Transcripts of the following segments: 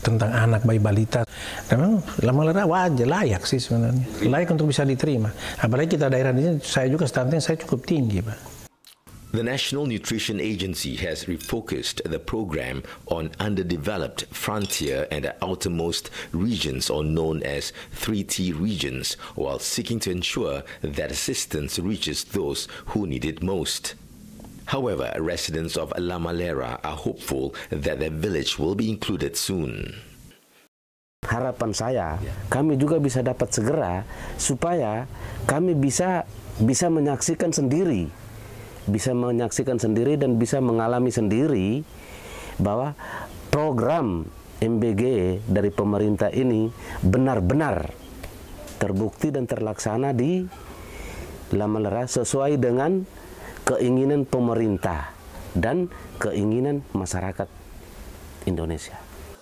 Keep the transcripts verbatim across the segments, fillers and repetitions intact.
tentang anak bayi balita. Dan memang Lamalera wajar, layak sih sebenarnya, layak untuk bisa diterima. Apalagi kita daerah ini, saya juga stunting saya cukup tinggi, Pak. The National Nutrition Agency has refocused the program on underdeveloped frontier and outermost regions, or known as three T regions, while seeking to ensure that assistance reaches those who need it most. However, residents of Lamalera are hopeful that their village will be included soon. Harapan saya, kami juga bisa dapat segera supaya kami bisa bisa menyaksikan sendiri. bisa menyaksikan sendiri dan bisa mengalami sendiri bahwa program M B G dari pemerintah ini benar-benar terbukti dan terlaksana di Lamalera sesuai dengan keinginan pemerintah dan keinginan masyarakat Indonesia.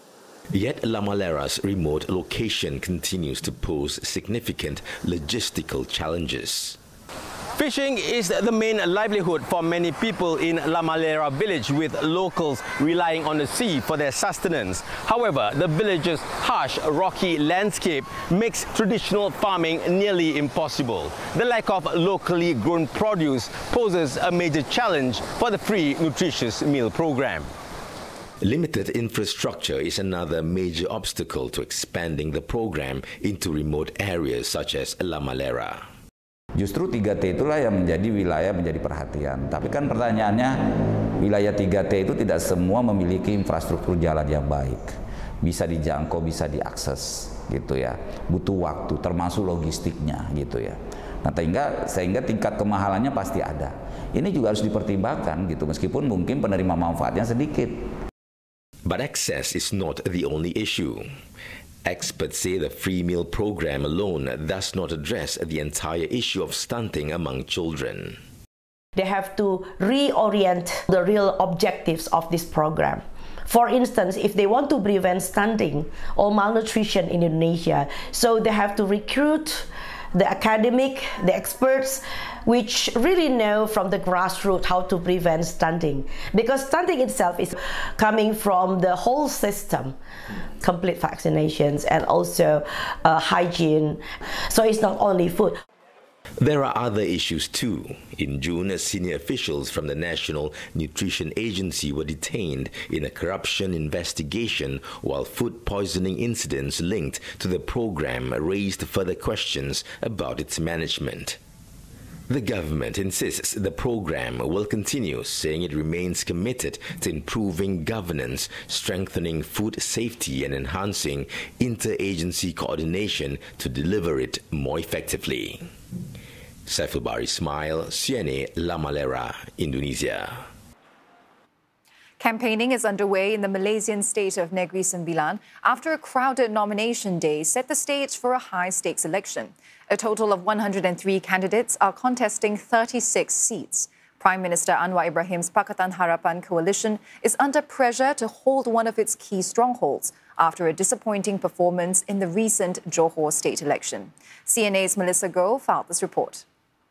Yet Lamalera's remote location continues to pose significant logistical challenges. Fishing is the main livelihood for many people in Lamalera village, with locals relying on the sea for their sustenance. However, the village's harsh, rocky landscape makes traditional farming nearly impossible. The lack of locally grown produce poses a major challenge for the free nutritious meal program. Limited infrastructure is another major obstacle to expanding the program into remote areas such as Lamalera. Justru tiga T itulah yang menjadi wilayah menjadi perhatian. Tapi kan pertanyaannya, wilayah tiga T itu tidak semua memiliki infrastruktur jalan yang baik. Bisa dijangkau, bisa diakses gitu ya. Butuh waktu, termasuk logistiknya gitu ya. Nah, sehingga, sehingga tingkat kemahalannya pasti ada. Ini juga harus dipertimbangkan gitu, meskipun mungkin penerima manfaatnya sedikit. But access is not the only issue. Experts say the free meal program alone does not address the entire issue of stunting among children. They have to reorient the real objectives of this program. For instance, if they want to prevent stunting or malnutrition in Indonesia, so they have to recruit the academic, the experts, which really know from the grassroots how to prevent stunting. Because stunting itself is coming from the whole system, complete vaccinations and also uh, hygiene. So it's not only food. There are other issues too. In June, senior officials from the National Nutrition Agency were detained in a corruption investigation, while food poisoning incidents linked to the program raised further questions about its management. The government insists the program will continue, saying it remains committed to improving governance, strengthening food safety and enhancing interagency coordination to deliver it more effectively. Saiful Bahri Ismail, C N A, Lamalera, Indonesia. Campaigning is underway in the Malaysian state of Negeri Sembilan after a crowded nomination day set the stage for a high-stakes election. A total of one hundred three candidates are contesting thirty-six seats. Prime Minister Anwar Ibrahim's Pakatan Harapan coalition is under pressure to hold one of its key strongholds after a disappointing performance in the recent Johor state election. C N A's Melissa Goh filed this report.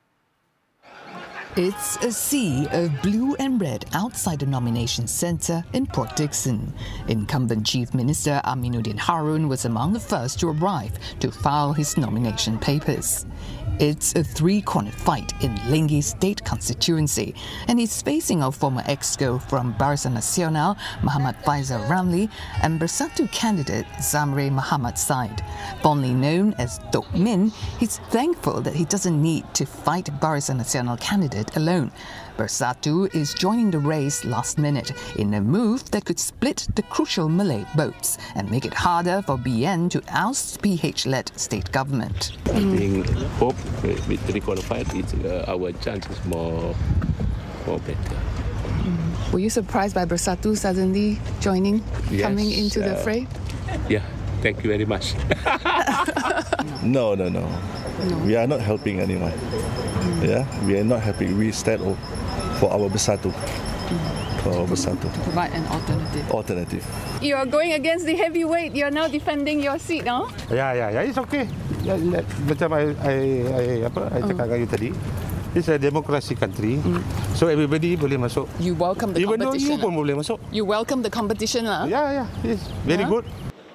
It's a sea of blue and red outside the nomination centre in Port Dickson. Incumbent Chief Minister Aminuddin Harun was among the first to arrive to file his nomination papers. It's a three-corner fight in Lingi State constituency, and he's facing a former exco from Barisan Nasional, Muhammad Faizal Ramli, and Bersatu candidate Zamre Muhammad Said. Fondly known as Tok Min, he's thankful that he doesn't need to fight Barisan Nasional candidate alone. Bersatu is joining the race last minute in a move that could split the crucial Malay votes and make it harder for B N to oust P H-led state government. I think hope with three qualified, it's, uh, our chance is more, more better. Were you surprised by Bersatu suddenly joining, yes, coming into the uh, fray? Yeah, thank you very much. no, no, no, no. We are not helping anyone. Mm. Yeah, we are not happy. We stand up for our Bersatu. Mm. For our Bersatu. To provide an alternative. Alternative. You are going against the heavyweight. You are now defending your seat, no? Yeah, yeah, yeah. It's okay. Yeah, macam I, I, I apa? I cakap dengan you tadi. It's a democracy country, mm. so everybody boleh masuk. You welcome the Even competition. Even though you pun boleh masuk. You welcome the competition, lah. Yeah, yeah. It's very yeah. good.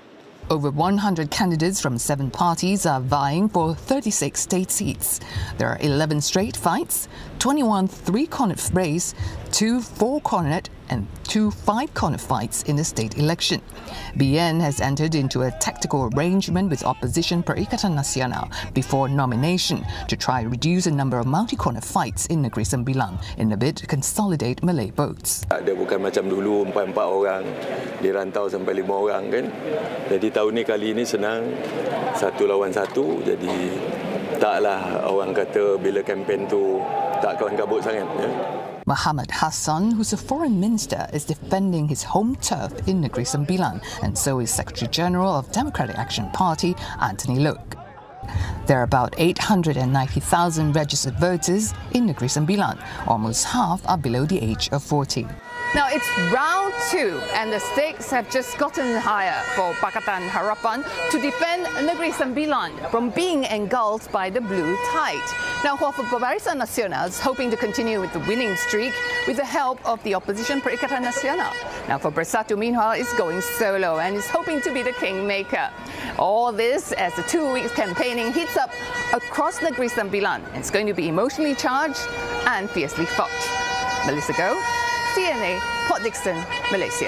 Over one hundred candidates from seven parties are vying for thirty-six state seats. There are eleven straight fights, twenty-one three-cornered races, two four-cornered and two five-cornered fights in the state election. B N has entered into a tactical arrangement with opposition Perikatan Nasional before nomination to try to reduce the number of multi-corner fights in Negeri Sembilan in a bid to consolidate Malay votes. Dia bukan macam dulu empat-empat orang dirantau sampai lima orang kan. Jadi tahun ni kali ini senang satu lawan satu. Jadi taklah orang kata bila kempen tu tak kawan kabut sangat ya. Muhammad Hassan, who's a foreign minister, is defending his home turf in Negeri Sembilan, and so is Secretary General of Democratic Action Party, Anthony Loke. There are about eight hundred ninety thousand registered voters in Negeri Sembilan. Almost half are below the age of forty. Now it's round two and the stakes have just gotten higher for Pakatan Harapan to defend Negeri Sembilan from being engulfed by the blue tide. Now for Barisan Nasional is hoping to continue with the winning streak with the help of the opposition Perikatan Nasional. Now for Bersatu meanwhile is going solo and is hoping to be the kingmaker. All this as the two weeks campaigning heats up across Negeri Sembilan. It's going to be emotionally charged and fiercely fought. Melissa Goh, C N A, Port Dickson, Malaysia.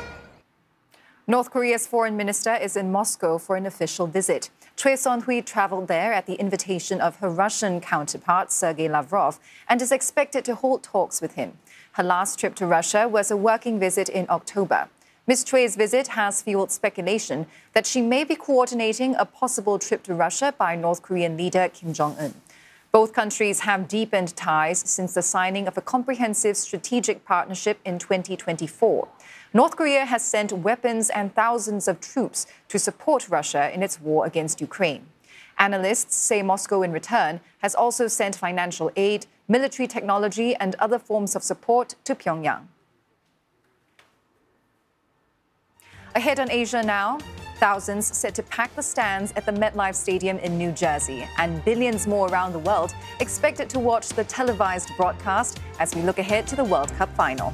North Korea's foreign minister is in Moscow for an official visit. Choi Son-hui travelled there at the invitation of her Russian counterpart, Sergei Lavrov, and is expected to hold talks with him. Her last trip to Russia was a working visit in October. Miz Choi's visit has fueled speculation that she may be coordinating a possible trip to Russia by North Korean leader Kim Jong-un. Both countries have deepened ties since the signing of a comprehensive strategic partnership in twenty twenty-four. North Korea has sent weapons and thousands of troops to support Russia in its war against Ukraine. Analysts say Moscow, in return, has also sent financial aid, military technology, and other forms of support to Pyongyang. Ahead on Asia now. Thousands set to pack the stands at the MetLife Stadium in New Jersey, and billions more around the world expected to watch the televised broadcast as we look ahead to the World Cup final.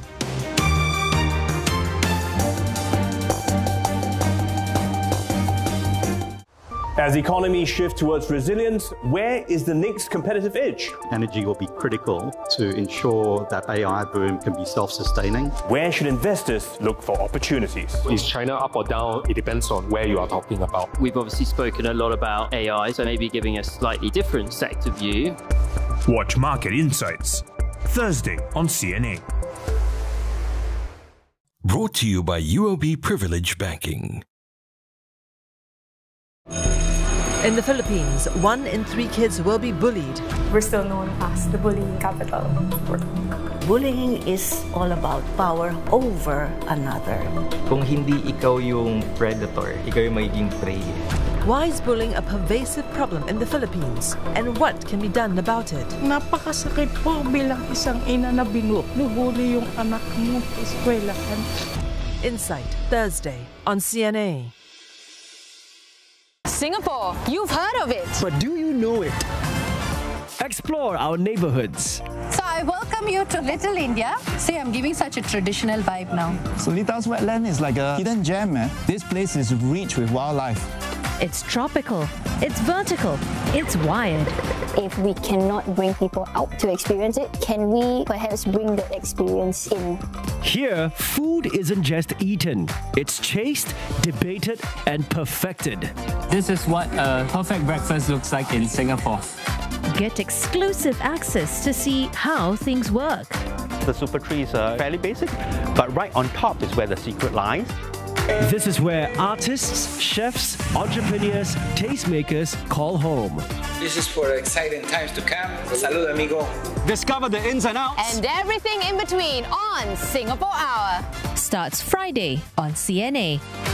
As economies shift towards resilience, where is the next competitive edge? Energy will be critical to ensure that A I boom can be self-sustaining. Where should investors look for opportunities? Is China up or down? It depends on where you are talking about. We've obviously spoken a lot about A I, so maybe giving a slightly different sector view. Watch Market Insights, Thursday on C N A. Brought to you by U O B Privilege Banking. In the Philippines, one in three kids will be bullied. We're still known as the bullying capital. Bullying is all about power over another. Kung hindi ikaw yung predator, ikaw yung magiging prey. Why is bullying a pervasive problem in the Philippines? And what can be done about it? Napakasakit po bilang isang ina na binubuli yung anak mo sa eskwelahan. Insight, Thursday on C N A. Singapore, you've heard of it. But do you know it? Explore our neighborhoods. So I welcome you to Little India. See, I'm giving such a traditional vibe now. Solita's wetland is like a hidden gem, man. This place is rich with wildlife. It's tropical, it's vertical, it's wired. If we cannot bring people out to experience it, can we perhaps bring the experience in? Here, food isn't just eaten. It's chased, debated, and perfected. This is what a perfect breakfast looks like in Singapore. Get exclusive access to see how things work. The super trees are fairly basic, but right on top is where the secret lies. This is where artists, chefs, entrepreneurs, tastemakers call home. This is for exciting times to come. Salud, amigo. Discover the ins and outs. And everything in between on Singapore Hour. Starts Friday on C N A.